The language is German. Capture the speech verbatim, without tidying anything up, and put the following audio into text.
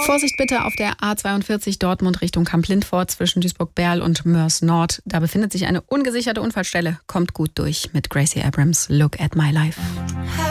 Vorsicht bitte auf der A zweiundvierzig Dortmund Richtung Kamp-Lindfort zwischen Duisburg-Berl und Moers Nord. Da befindet sich eine ungesicherte Unfallstelle. Kommt gut durch mit Gracie Abrams, Look at My Life.